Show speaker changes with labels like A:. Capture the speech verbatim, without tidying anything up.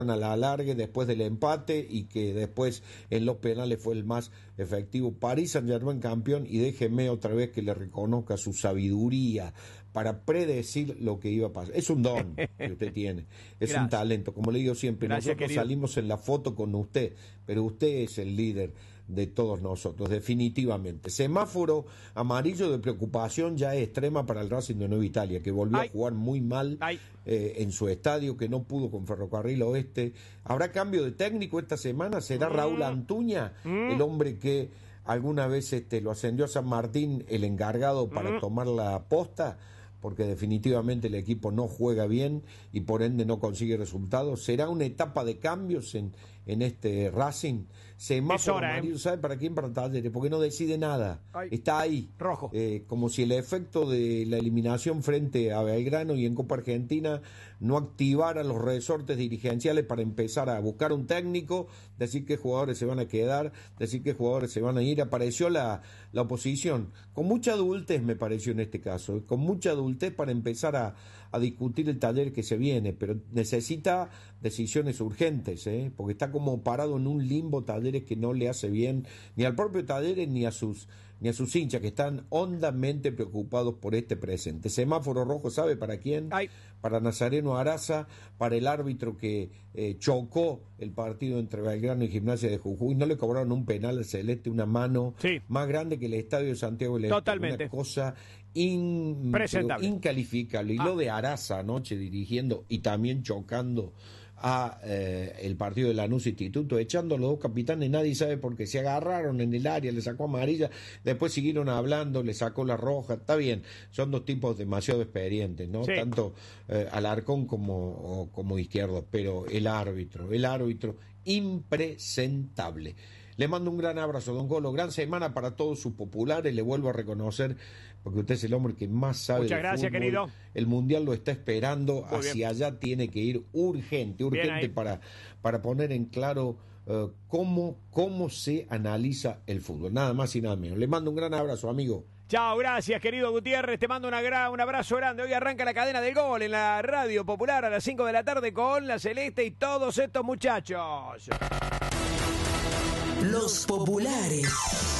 A: a la largue después del empate y que después en los penales fue el más efectivo. Paris Saint-Germain campeón, y déjeme otra vez que le reconozca su sabiduría para predecir lo que iba a pasar. Es un don que usted tiene, es
B: Gracias.
A: un talento, como le digo siempre.
B: Gracias,
A: nosotros
B: querido.
A: salimos en la foto con usted, pero usted es el líder de todos nosotros, definitivamente. Semáforo amarillo de preocupación ya extrema para el Racing de Nueva Italia, que volvió
B: Ay.
A: a jugar muy mal eh, en su estadio, que no pudo con Ferrocarril Oeste. ¿Habrá cambio de técnico esta semana? ¿Será
B: Mm.
A: Raúl Antuña,
B: Mm.
A: el hombre que alguna vez este, lo ascendió a San Martín, el encargado para
B: Mm.
A: tomar la posta? Porque definitivamente el equipo no juega bien y por ende no consigue resultados. ¿Será una etapa de cambios en, en este Racing? Semáforo
B: hora,
A: amarillo,
B: ¿eh?
A: ¿sabe para quién? Para Talleres, porque no decide nada.
B: Ay.
A: Está ahí.
B: Rojo.
A: Eh, como si el efecto de la eliminación frente a Belgrano y en Copa Argentina no activara los resortes dirigenciales para empezar a buscar un técnico, decir qué jugadores se van a quedar, decir qué jugadores se van a ir. Apareció la, la oposición, con mucha adultez me pareció en este caso, eh, con mucha adultez para empezar a, a discutir el Taller que se viene, pero necesita decisiones urgentes, eh, porque está como parado en un limbo Talleres que no le hace bien ni al propio Talleres ni a sus ni a sus hinchas, que están hondamente preocupados por este presente. Semáforo rojo, ¿sabe para quién?
B: Ay.
A: Para Nazareno Araza, para el árbitro que eh, chocó el partido entre Belgrano y Gimnasia de Jujuy. No le cobraron un penal al Celeste, una mano
B: Sí.
A: más grande que el Estadio de Santiago del Este.
B: Totalmente.
A: Una cosa in,
B: Presentable.
A: pero incalificable. Y
B: Ah.
A: lo de Araza anoche dirigiendo y también chocando a eh, el partido de Lanús Instituto, echando a los dos capitanes, nadie sabe por qué, se agarraron en el área, le sacó amarilla, después siguieron hablando, le sacó la roja, está bien, son dos tipos demasiado experientes, ¿no?
B: Sí.
A: Tanto eh, Alarcón como, o, como Izquierdo, pero el árbitro, el árbitro, impresentable. Le mando un gran abrazo, don Golo, gran semana para todos sus populares, le vuelvo a reconocer, porque usted es el hombre que más sabe
B: Muchas
A: de
B: gracias,
A: fútbol.
B: querido.
A: El Mundial lo está esperando,
B: Muy
A: hacia allá tiene que ir urgente,
B: Bien
A: urgente
B: ahí.
A: para, para poner en claro uh, cómo, cómo se analiza el fútbol, nada más y nada menos. Le mando un gran abrazo, amigo.
B: Chao, gracias, querido Gutiérrez. Te mando una gra- un abrazo grande. Hoy arranca la cadena del gol en la Radio Popular a las cinco de la tarde con la Celeste y todos estos muchachos.
C: Los populares.